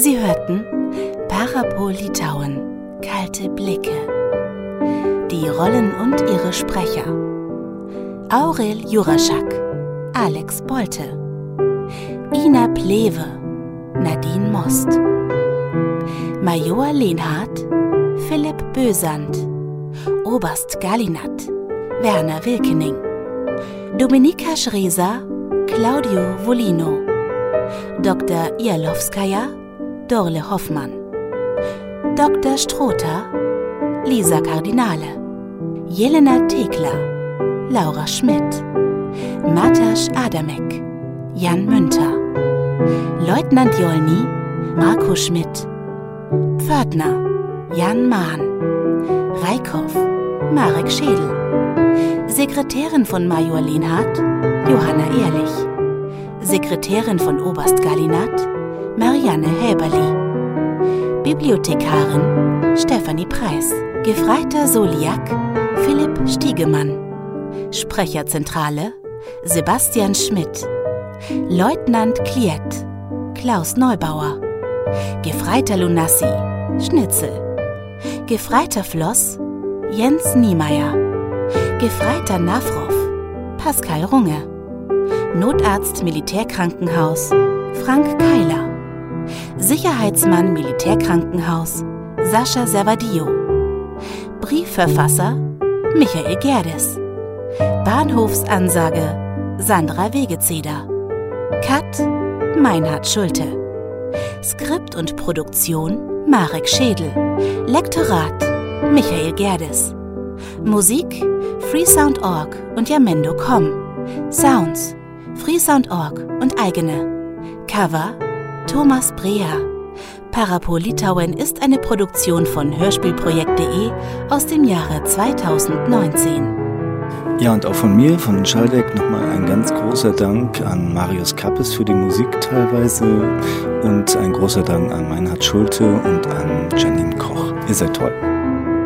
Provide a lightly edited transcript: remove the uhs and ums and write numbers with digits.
Sie hörten Parapo Litauen, kalte Blicke. Die Rollen und ihre Sprecher: Aurel Juraschak, Alex Bolte, Ina Plewe, Nadine Most, Major Lenhardt, Philipp Bösand, Oberst Galinat, Werner Wilkening, Dominika Schreser, Claudio Volino, Dr. Ialowskaja, Dorle Hoffmann, Dr. Strother, Lisa Kardinale, Jelena Thekla, Laura Schmidt, Matasch Adamek, Jan Münter, Leutnant Jolny, Marco Schmidt, Pförtner, Jan Mahn, Reikhoff, Marek Schädel, Sekretärin von Major Lenhardt, Johanna Ehrlich, Sekretärin von Oberst Galinat, Marianne Häberli, Bibliothekarin Stefanie Preis, Gefreiter Soliak, Philipp Stiegemann, Sprecherzentrale Sebastian Schmidt, Leutnant Kliet, Klaus Neubauer, Gefreiter Lunassi, Schnitzel, Gefreiter Floss, Jens Niemeyer, Gefreiter Nafrov, Pascal Runge, Notarzt Militärkrankenhaus, Frank Keiler, Sicherheitsmann Militärkrankenhaus, Sascha Servadio, Briefverfasser Michael Gerdes, Bahnhofsansage Sandra Wegezeder, Cut Meinhard Schulte, Skript und Produktion Marek Schädel, Lektorat Michael Gerdes, Musik Freesound.org und Jamendo.com, Sounds Freesound.org und eigene, Cover Thomas Breher. Parapo Litauen ist eine Produktion von hörspielprojekt.de aus dem Jahre 2019. Ja, und auch von mir, von Schaldeck, nochmal ein ganz großer Dank an Marius Kappes für die Musik teilweise und ein großer Dank an Meinhard Schulte und an Janine Koch. Ihr seid toll.